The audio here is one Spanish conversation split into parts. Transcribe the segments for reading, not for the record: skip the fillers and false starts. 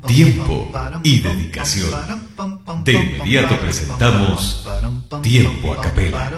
tiempo y dedicación. De inmediato presentamos Tiempo a Capela.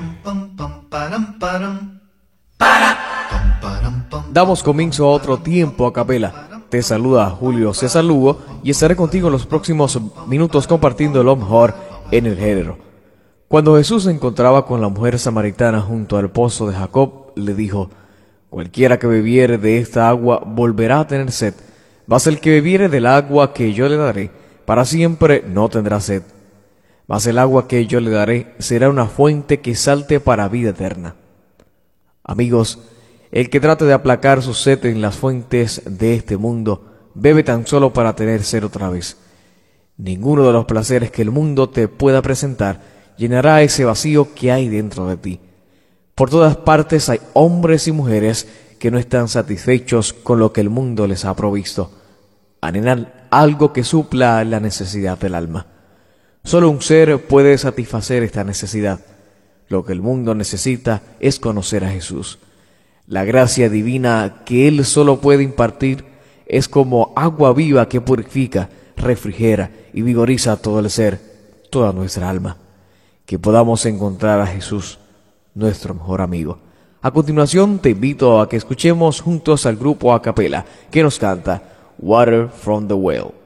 Damos comienzo a otro Tiempo a Capela. Te saluda Julio César Lugo y estaré contigo en los próximos minutos compartiendo lo mejor en el género. Cuando Jesús se encontraba con la mujer samaritana junto al pozo de Jacob, le dijo: cualquiera que bebiere de esta agua volverá a tener sed, mas el que bebiere del agua que yo le daré, para siempre no tendrá sed. Mas el agua que yo le daré será una fuente que salte para vida eterna. Amigos, el que trate de aplacar su sed en las fuentes de este mundo, bebe tan solo para tener sed otra vez. Ninguno de los placeres que el mundo te pueda presentar llenará ese vacío que hay dentro de ti. Por todas partes hay hombres y mujeres que no están satisfechos con lo que el mundo les ha provisto. Anhelan algo que supla la necesidad del alma. Solo un ser puede satisfacer esta necesidad. Lo que el mundo necesita es conocer a Jesús. La gracia divina que Él solo puede impartir es como agua viva que purifica, refrigera y vigoriza todo el ser, toda nuestra alma. Que podamos encontrar a Jesús, nuestro mejor amigo. A continuación te invito a que escuchemos juntos al grupo a capela que nos canta Water from the Well.